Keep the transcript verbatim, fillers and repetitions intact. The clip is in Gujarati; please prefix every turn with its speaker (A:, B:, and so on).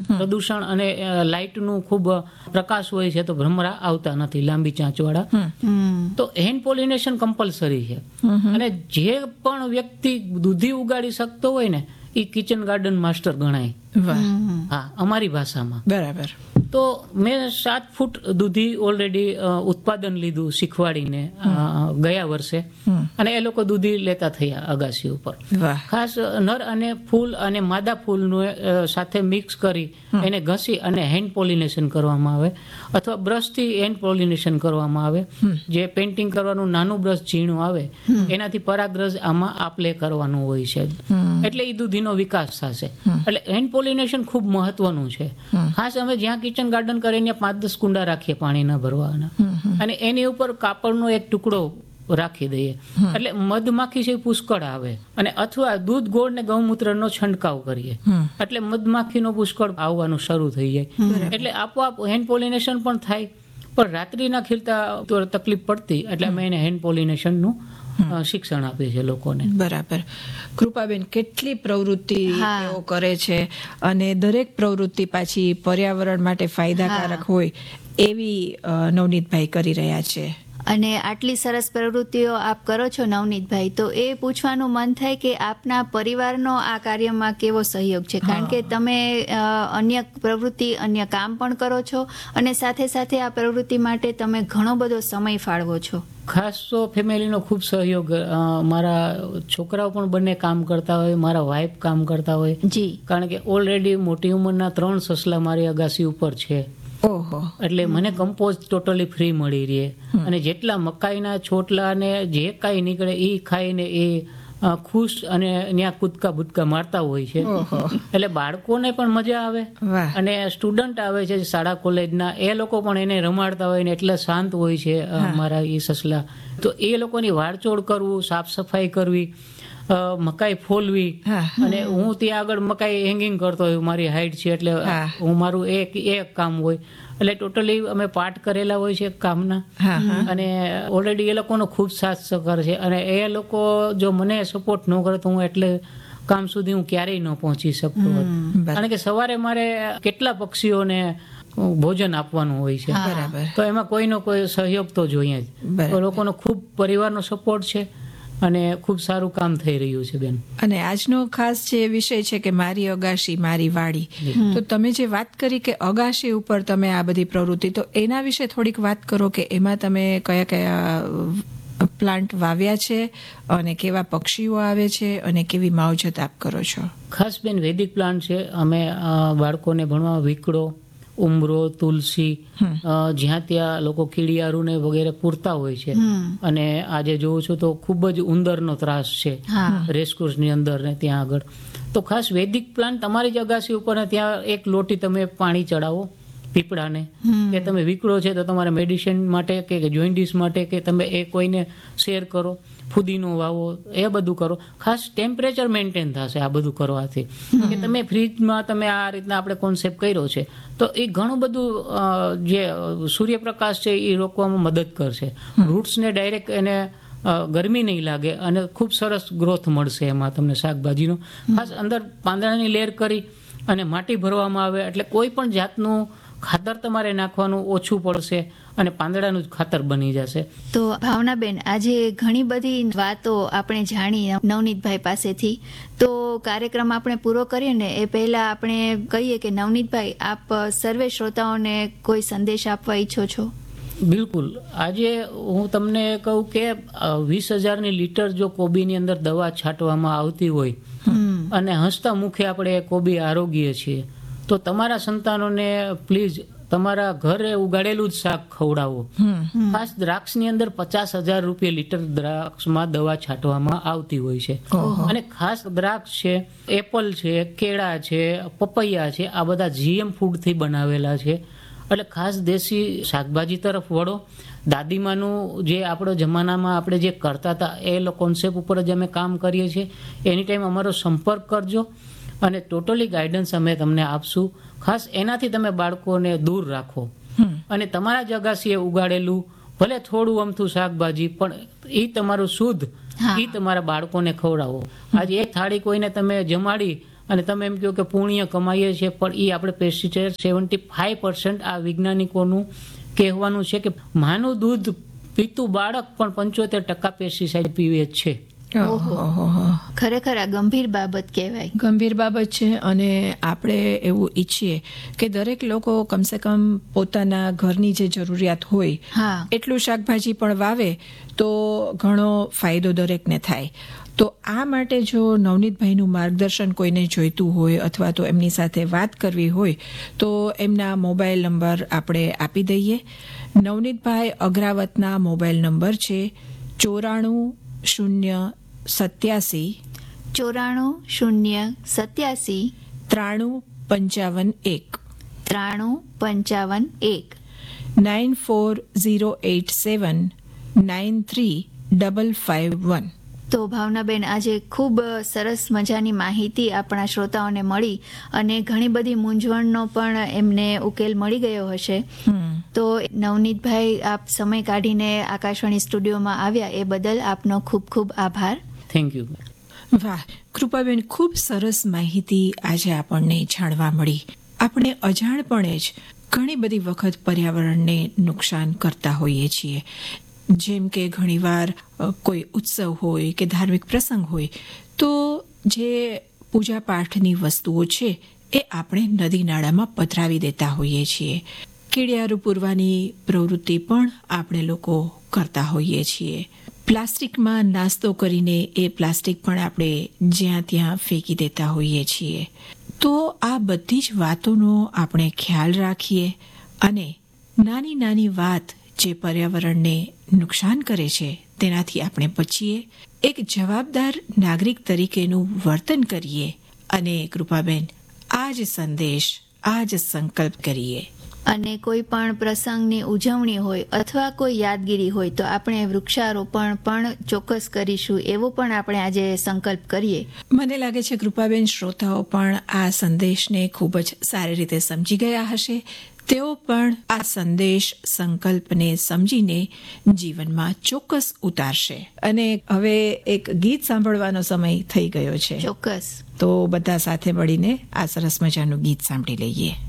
A: પ્રદૂષણ અને લાઇટનું ખૂબ પ્રકાશ હોય છે તો ભ્રમરા આવતા નથી લાંબી ચાંચવાળા. તો હેન્ડ પોલિનેશન કમ્પલસરી છે. અને જે પણ વ્યક્તિ દૂધી ઉગાડી શકતો હોય ને એ કિચન ગાર્ડન માસ્ટર ગણાય. હા, અમારી ભાષામાં.
B: બરાબર.
A: તો મેં સાત ફૂટ દૂધી ઓલરેડી ઉત્પાદન લીધું શીખવાડીને ગયા વર્ષે, અને એ લોકો દૂધી લેતા થયા અગાસી ઉપર. ખાસ નર અને ફૂલ અને માદા ફૂલનું સાથે મિક્સ કરી એને ઘસી અને હેન્ડ પોલિનેશન કરવામાં આવે, અથવા બ્રશથી હેન્ડ પોલિનેશન કરવામાં આવે. જે પેઇન્ટિંગ કરવાનું નાનું બ્રશ ઝીણું આવે એનાથી પરાગરજ આમાં આપલે કરવાનું હોય છે, એટલે એ દૂધીનો વિકાસ થશે. એટલે હેન્ડ પોલિનેશન ખૂબ મહત્વનું છે. ખાસ અમે જ્યાં કિચન ગાર્ડન કરીને પાંચ દસ કુંડા રાખીએ પાણીના ભરવાના, અને એની ઉપર કાપડનો એક ટુકડો રાખી દઈએ, એટલે મધમાખી છે પુષ્કળ આવે. અને અથવા દૂધ ગોળ ને ગૌમૂત્રનો છંટકાવ કરીએ એટલે મધમાખીનો પુષ્કળ આવવાનું શરૂ થઈ જાય. એટલે આપોઆપ હેન્ડ પોલિનેશન પણ થાય. પણ રાત્રિના ખીલતા તકલીફ પડતી એટલે અમે એને હેન્ડ પોલિનેશનનું શિક્ષણ આપીએ છીએ લોકોને.
B: બરાબર. કૃપાબેન, કેટલી પ્રવૃત્તિ એવો કરે છે, અને દરેક પ્રવૃત્તિ પાછી પર્યાવરણ માટે ફાયદાકારક હોય એવી નવનીતભાઈ કરી રહ્યા છે.
C: અને આટલી સરસ પ્રવૃત્તિઓ આપ કરો છો નવનીતભાઈ, તો એ પૂછવાનું મન થાય કે આપના પરિવારનો આ કાર્યમાં કેવો સહયોગ છે? કારણ કે તમે અન્ય પ્રવૃત્તિ અન્ય કામ પણ કરો છો, અને સાથે સાથે આ પ્રવૃત્તિ માટે તમે ઘણો બધો સમય ફાળવો છો.
A: ખાસ તો ફેમિલીનો ખૂબ સહયોગ. મારા છોકરાઓ પણ બંને કામ કરતા હોય, મારા વાઈફ કામ કરતા હોય.
C: જી.
A: કારણ કે ઓલરેડી મોટી ઉંમરના ત્રણ સસલા મારી અગાસી ઉપર છે.
B: ઓહો. એટલે
A: મને કમ્પોઝ ટોટલી ફ્રી મળી રહે, અને જેટલા મકાઈના છોટલા ને જે કાંઈ નીકળે એ ખાઈને એ ખુશ અને ત્યાં કૂદકા ભૂદકા મારતા હોય છે. એટલે બાળકોને પણ મજા આવે, અને સ્ટુડન્ટ આવે છે શાળા કોલેજના, એ લોકો પણ એને રમાડતા હોય ને એટલે શાંત હોય છે મારા એ સસલા. તો એ લોકોની વાળચોડ કરવું, સાફ સફાઈ કરવી, મકાઈ ફોલવી, અને હું ત્યાં આગળ મકાઈ હેંગિંગ કરતો હોય, મારી હાઈટ છે એટલે હું મારું એક એક કામ હોય. એટલે ટોટલી અમે પાઠ કરેલા હોય છે કામના, અને ઓલરેડી એ લોકોનો ખૂબ સાથ સહકાર છે. અને એ લોકો જો મને સપોર્ટ ન કરે તો હું એટલે કામ સુધી હું ક્યારેય ન પહોંચી શકતો હોત. કારણ કે સવારે મારે કેટલા પક્ષીઓને ભોજન આપવાનું હોય છે, તો એમાં કોઈનો કોઈ સહયોગ તો જોઈએ જ. તો લોકોનો ખૂબ પરિવારનો સપોર્ટ છે, અને ખૂબ સારું કામ થઈ રહ્યું છે બેન.
B: અને આજનો ખાસ જે વિષય છે કે મારી અગાશી મારી વાડી, તો તમે જે વાત કરી કે અગાશી ઉપર તમે આ બધી પ્રવૃત્તિ, તો એના વિશે થોડીક વાત કરો કે એમાં તમે કયા કયા પ્લાન્ટ વાવ્યા છે, અને કેવા પક્ષીઓ આવે છે, અને કેવી માવજત આપ કરો છો?
A: ખાસ બેન વૈદિક પ્લાન્ટ છે. અમે બાળકોને ભણવા વીકડો, ઉમરો, તુલસી, જ્યાં ત્યાં લોકો કીડિયારું ને વગેરે પૂરતા હોય છે. અને આજે જોઉં છું તો ખૂબ જ ઉંદરનો ત્રાસ છે રેસકોર્સની અંદર ને ત્યાં આગળ. તો ખાસ વૈદિક પ્લાન્ટ તમારી જ અગાસી ઉપર ને ત્યાં એક લોટી તમે પાણી ચડાવો પીપળાને, કે તમે વીકડો છે તો તમારે મેડિસિન માટે કે જોઈન્ડિસ માટે કે તમે એ કોઈને શેર કરો, ફુદીનો વાવો, એ બધું કરો. ખાસ ટેમ્પરેચર મેન્ટેન થશે આ બધું કરવાથી. કે તમે ફ્રીજમાં તમે આ રીતના આપણે કોન્સેપ્ટ કર્યો છે તો એ ઘણું બધું જે સૂર્યપ્રકાશ છે એ રોકવામાં મદદ કરશે. રૂટ્સને ડાયરેક્ટ એને ગરમી નહીં લાગે, અને ખૂબ સરસ ગ્રોથ મળશે એમાં તમને શાકભાજીનો. ખાસ અંદર પાંદડાની લેર કરી અને માટી ભરવામાં આવે એટલે કોઈ પણ જાતનું ખાતર તમારે નાખવાનું ઓછું પડશે, અને પાંદડાનું જ ખાતર બની જશે.
C: તો ભાવનાબેન, આજે ઘણી બધી વાતો આપણે જાણી નવનીતભાઈ પાસેથી. તો કાર્યક્રમ આપણે પૂરો કરીએ ને એ પહેલા આપણે કહીએ કે નવનીતભાઈ, આપ સર્વે શ્રોતાઓને કોઈ સંદેશ આપવા ઈચ્છો છો?
A: બિલકુલ. આજે હું તમને કહું કે વીસ હજારની લીટર જો કોબીની અંદર દવા છાંટવામાં આવતી હોય, અને હસતા મુખે આપણે કોબી આરોગ્ય છીએ, તો તમારા સંતાનોને પ્લીઝ તમારા ઘરે ઉગાડેલું જ શાક ખવડાવો. ખાસ દ્રાક્ષની અંદર પચાસ હજાર રૂપિયા લીટર દ્રાક્ષમાં દવા છાંટવામાં આવતી હોય છે. અને ખાસ દ્રાક્ષ છે, એપલ છે, કેળા છે, પપૈયા છે, આ બધા જીએમ ફૂડથી બનાવેલા છે. એટલે ખાસ દેશી શાકભાજી તરફ વળો. દાદીમાનું જે આપણો જમાનામાં આપણે જે કરતા હતા એ કોન્સેપ્ટ ઉપર જ અમે કામ કરીએ છીએ. એની ટાઈમ અમારો સંપર્ક કરજો, અને ટોટલી ગાઈડન્સ અમે તમને આપશું. ખાસ એનાથી તમે બાળકોને દૂર રાખો, અને તમારા જ અગાસીએ ઉગાડેલું ભલે થોડું અમથું શાકભાજી, પણ એ તમારું શુદ્ધ, એ તમારા બાળકોને ખવડાવો. આજે એક થાળી કોઈને તમે જમાડી અને તમે એમ કહો કે પુણ્ય કમાઈએ છીએ, પણ એ આપણે પેસ્ટિસાઇડ સેવન્ટી ફાઈવ પર્સન્ટ આ વૈજ્ઞાનિકોનું કહેવાનું છે કે માનું દૂધ પીતું બાળક પણ પંચોતેર ટકા પેસ્ટિસાઇડ પીવે જ છે.
B: ઓહો,
C: ખરેખર આ ગંભીર બાબત કહેવાય.
B: ગંભીર બાબત છે. અને આપણે એવું ઈચ્છીએ કે દરેક લોકો કમસે કમ પોતાના ઘરની જે જરૂરિયાત હોય
C: હા
B: એટલું શાકભાજી પણ વાવે તો ઘણો ફાયદો દરેકને થાય. તો આ માટે જો નવનીતભાઈનું માર્ગદર્શન કોઈને જોઈતું હોય અથવા તો એમની સાથે વાત કરવી હોય તો એમના મોબાઈલ નંબર આપણે આપી દઈએ. નવનીતભાઈ અગ્રાવતના મોબાઈલ નંબર છે ચોરાણું શૂન્ય સત્યાસી
C: ચોરાણું શૂન્ય સત્યાસી
B: ત્રાણું પંચાવન એક
C: ત્રાણું પંચાવન એક
B: nine four zero eight seven nine three double five one.
C: તો ભાવનાબેન, આજે ખૂબ સરસ મજાની માહિતી આપણા શ્રોતાઓને મળી અને ઘણી બધી મૂંઝવણનો પણ એમને ઉકેલ મળી ગયો હશે. તો નવનીતભાઈ, આપ સમય કાઢીને આકાશવાણી સ્ટુડિયોમાં આવ્યા એ બદલ આપનો ખૂબ ખૂબ આભાર.
A: Thank you.
B: વાહ કૃપાબેન, ખૂબ સરસ માહિતી આજે આપણને જાણવા મળી. આપણે અજાણપણે જ ઘણી બધી વખત પર્યાવરણને નુકસાન કરતા હોઈએ છીએ. જેમ કે ઘણીવાર કોઈ ઉત્સવ હોય કે ધાર્મિક પ્રસંગ હોય તો જે પૂજા પાઠની વસ્તુઓ છે એ આપણે નદી નાળામાં પધરાવી દેતા હોઈએ છીએ. કીડિયારું પૂરવાની પ્રવૃત્તિ પણ આપણે લોકો કરતા હોઈએ છીએ. પ્લાસ્ટિકમાં નાસ્તો કરીને એ પ્લાસ્ટિક પણ આપણે જ્યાં ત્યાં ફેંકી દેતા હોઈએ છીએ. તો આ બધી જ વાતોનો આપણે ખ્યાલ રાખીએ અને નાની નાની વાત જે પર્યાવરણને નુકસાન કરે છે તેનાથી આપણે બચીએ, એક જવાબદાર નાગરિક તરીકેનું વર્તન કરીએ અને કૃપાબેન આ જ સંદેશ, આ જ સંકલ્પ કરીએ.
C: અને કોઈ પણ પ્રસંગની ઉજવણી હોય અથવા કોઈ યાદગીરી હોય તો આપણે વૃક્ષારોપણ પણ ચોક્કસ કરીશું, એવો પણ આપણે આજે સંકલ્પ કરીએ.
B: મને લાગે છે કૃપાબેન, શ્રોતાઓ પણ આ સંદેશને ખૂબ જ સારી રીતે સમજી ગયા હશે. તેઓ પણ આ સંદેશ, સંકલ્પને સમજીને જીવનમાં ચોક્કસ ઉતારશે. અને હવે એક ગીત સાંભળવાનો સમય થઈ ગયો છે.
C: ચોક્કસ.
B: તો બધા સાથે મળીને આ સરસ મજાનું ગીત સાંભળી લઈએ.